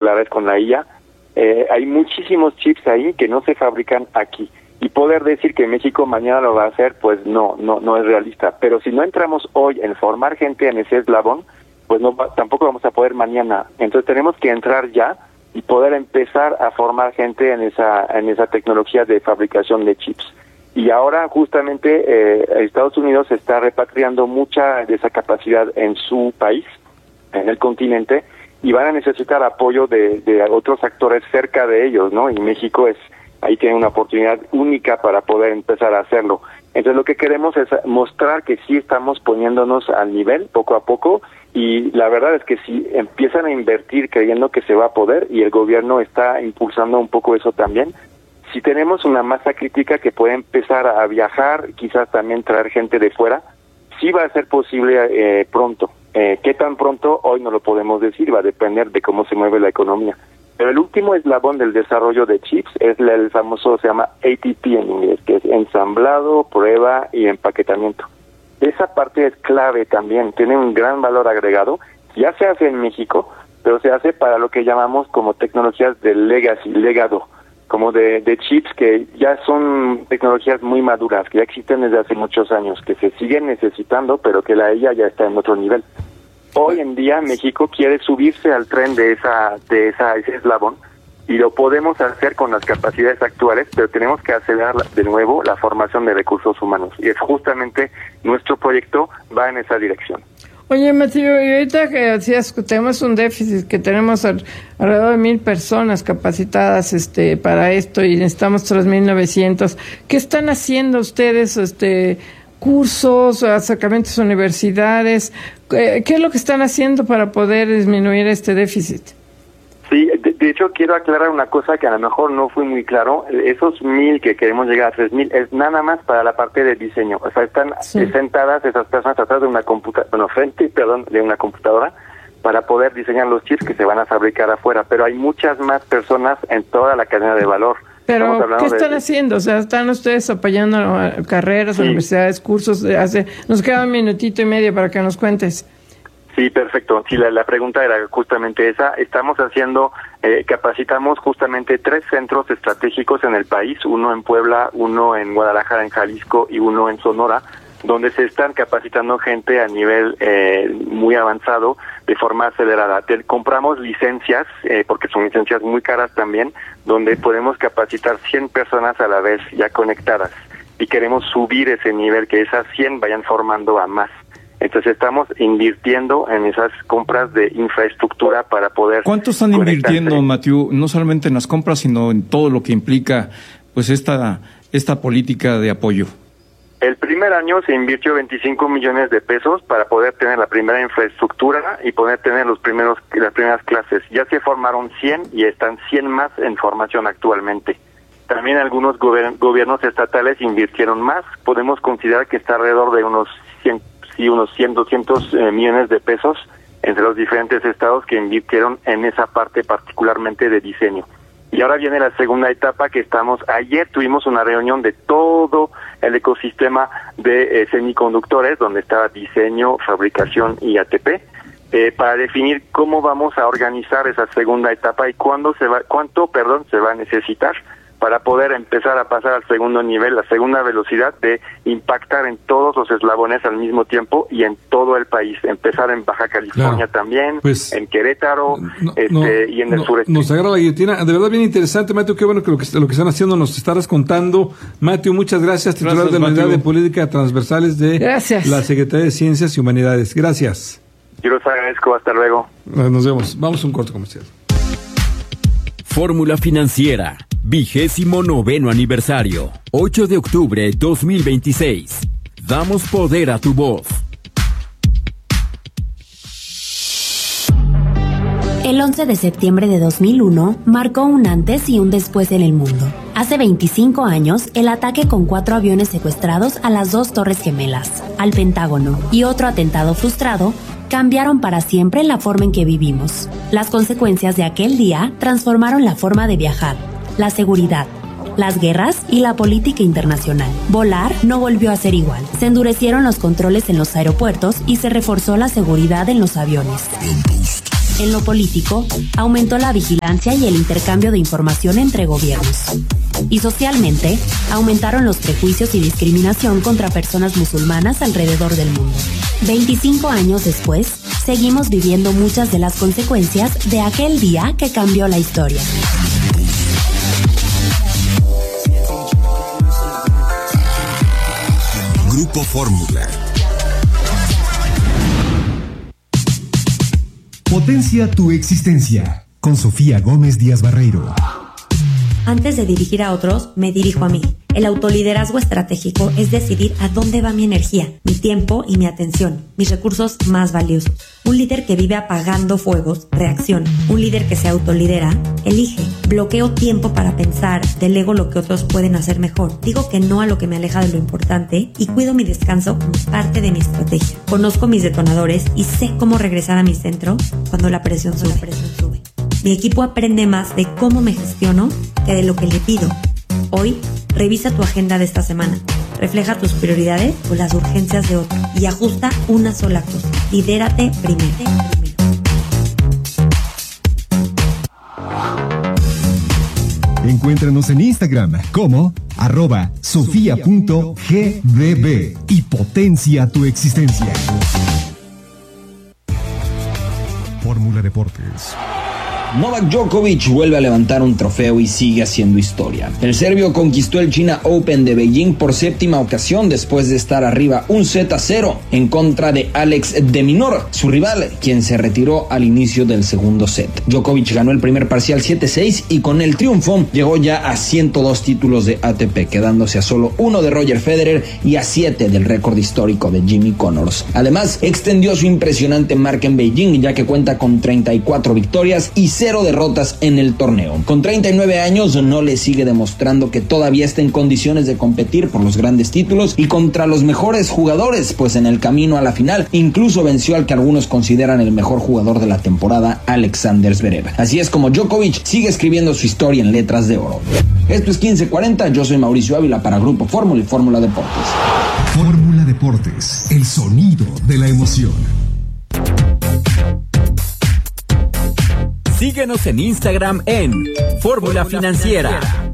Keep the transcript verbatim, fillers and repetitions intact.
la vez con la I A, eh, hay muchísimos chips ahí que no se fabrican aquí. Y poder decir que México mañana lo va a hacer, pues no, no, no es realista. Pero si no entramos hoy en formar gente en ese eslabón, pues no tampoco vamos a poder mañana. Entonces tenemos que entrar ya y poder empezar a formar gente en esa, en esa tecnología de fabricación de chips. Y ahora justamente eh, Estados Unidos está repatriando mucha de esa capacidad en su país, en el continente, y van a necesitar apoyo de, de otros actores cerca de ellos, ¿no? Y México es ahí tiene una oportunidad única para poder empezar a hacerlo. Entonces lo que queremos es mostrar que sí estamos poniéndonos al nivel poco a poco, y la verdad es que si empiezan a invertir creyendo que se va a poder, y el gobierno está impulsando un poco eso también, si tenemos una masa crítica que puede empezar a viajar, quizás también traer gente de fuera, sí va a ser posible eh, pronto. Eh, ¿Qué tan pronto? Hoy no lo podemos decir, va a depender de cómo se mueve la economía. Pero el último eslabón del desarrollo de chips es el famoso, se llama A T P en inglés, que es ensamblado, prueba y empaquetamiento. Esa parte es clave también, tiene un gran valor agregado. Ya se hace en México, pero se hace para lo que llamamos como tecnologías de legacy, legado, como de, de chips que ya son tecnologías muy maduras, que ya existen desde hace muchos años, que se siguen necesitando, pero que la I A ya está en otro nivel. Hoy en día México quiere subirse al tren de esa de esa ese eslabón, y lo podemos hacer con las capacidades actuales, pero tenemos que acelerar de nuevo la formación de recursos humanos, y es justamente nuestro proyecto va en esa dirección. Oye, Mateo, y ahorita que decías que tenemos un déficit, que tenemos al, alrededor de mil personas capacitadas este para esto y necesitamos tres mil novecientos, ¿qué están haciendo ustedes? este cursos, acercamientos a universidades, ¿qué es lo que están haciendo para poder disminuir este déficit? Sí, de, de hecho quiero aclarar una cosa que a lo mejor no fue muy claro. Esos mil que queremos llegar a tres mil es nada más para la parte de diseño. O sea, están sí. sentadas esas personas atrás de una computadora, bueno, frente, perdón, de una computadora para poder diseñar los chips que se van a fabricar afuera. Pero hay muchas más personas en toda la cadena de valor. Pero, ¿qué están de... haciendo? O sea, ¿están ustedes apoyando carreras, sí. universidades, cursos? De hace Nos queda un minutito y medio para que nos cuentes. Sí, perfecto. Sí, la, la pregunta era justamente esa. Estamos haciendo, eh, capacitamos justamente tres centros estratégicos en el país, uno en Puebla, uno en Guadalajara, en Jalisco, y uno en Sonora, donde se están capacitando gente a nivel eh, muy avanzado, de forma acelerada. Te, compramos licencias, eh, porque son licencias muy caras también, donde podemos capacitar cien personas a la vez ya conectadas, y queremos subir ese nivel, que esas cien vayan formando a más. Entonces estamos invirtiendo en esas compras de infraestructura para poder... ¿Cuánto están invirtiendo, Matthew, no solamente en las compras, sino en todo lo que implica pues esta esta política de apoyo? El primer año se invirtió veinticinco millones de pesos para poder tener la primera infraestructura y poder tener los primeros las primeras clases. Ya se formaron cien y están cien más en formación actualmente. También algunos gober- gobiernos estatales invirtieron más. Podemos considerar que está alrededor de unos cien, sí, unos cien, doscientos eh, millones de pesos entre los diferentes estados que invirtieron en esa parte particularmente de diseño. Y ahora viene la segunda etapa que estamos, ayer tuvimos una reunión de todo el ecosistema de eh, semiconductores, donde estaba diseño, fabricación y A T P, eh, para definir cómo vamos a organizar esa segunda etapa y cuándo se va, cuánto, perdón, se va a necesitar para poder empezar a pasar al segundo nivel, la segunda velocidad de impactar en todos los eslabones al mismo tiempo y en todo el país. Empezar en Baja California claro. también, pues, en Querétaro no, este, no, y en el no, sureste. Nos agrada la guillotina. De verdad bien interesante, Matthew. Qué bueno que lo que, lo que están haciendo nos estarás contando. Matthew, muchas gracias. Titular gracias, de la Unidad de Política Transversales de gracias. la Secretaría de Ciencias y Humanidades. Gracias. Yo los agradezco. Hasta luego. Nos vemos. Vamos a un corto comercial. Fórmula Financiera, vigésimo noveno aniversario, ocho de octubre dos mil veintiséis. Damos poder a tu voz. El once de septiembre de dos mil uno marcó un antes y un después en el mundo. Hace veinticinco años, el ataque con cuatro aviones secuestrados a las dos Torres Gemelas, al Pentágono y otro atentado frustrado cambiaron para siempre la forma en que vivimos. Las consecuencias de aquel día transformaron la forma de viajar, la seguridad, las guerras y la política internacional. Volar no volvió a ser igual. Se endurecieron los controles en los aeropuertos y se reforzó la seguridad en los aviones. En lo político, aumentó la vigilancia y el intercambio de información entre gobiernos. Y socialmente, aumentaron los prejuicios y discriminación contra personas musulmanas alrededor del mundo. veinticinco años después, seguimos viviendo muchas de las consecuencias de aquel día que cambió la historia. Grupo Fórmula. Potencia tu existencia, con Sofía Gómez Díaz Barreiro. Antes de dirigir a otros, me dirijo a mí. El autoliderazgo estratégico es decidir a dónde va mi energía, mi tiempo y mi atención, mis recursos más valiosos. Un líder que vive apagando fuegos, reacciona. Un líder que se autolidera, elige. Bloqueo tiempo para pensar, delego lo que otros pueden hacer mejor. Digo que no a lo que me aleja de lo importante y cuido mi descanso como parte de mi estrategia. Conozco mis detonadores y sé cómo regresar a mi centro cuando la presión sube. La presión sube. Mi equipo aprende más de cómo me gestiono que de lo que le pido. Hoy, revisa tu agenda de esta semana. Refleja tus prioridades o las urgencias de otro y ajusta una sola cosa. Lidérate primero. Encuéntranos en Instagram como arroba sofía punto g b b y potencia tu existencia. Fórmula Deportes. Novak Djokovic vuelve a levantar un trofeo y sigue haciendo historia. El serbio conquistó el China Open de Beijing por séptima ocasión después de estar arriba un set a cero en contra de Alex de Minaur, su rival, quien se retiró al inicio del segundo set. Djokovic ganó el primer parcial siete seis y con el triunfo llegó ya a ciento dos títulos de A T P, quedándose a solo uno de Roger Federer y a siete del récord histórico de Jimmy Connors. Además, extendió su impresionante marca en Beijing, ya que cuenta con treinta y cuatro victorias y cero derrotas en el torneo. Con treinta y nueve años no le sigue demostrando que todavía está en condiciones de competir por los grandes títulos y contra los mejores jugadores, pues en el camino a la final incluso venció al que algunos consideran el mejor jugador de la temporada, Alexander Zverev. Así es como Djokovic sigue escribiendo su historia en letras de oro. Esto es quince cuarenta, yo soy Mauricio Ávila para Grupo Fórmula y Fórmula Deportes. Fórmula Deportes, el sonido de la emoción. Síguenos en Instagram en Fórmula Financiera.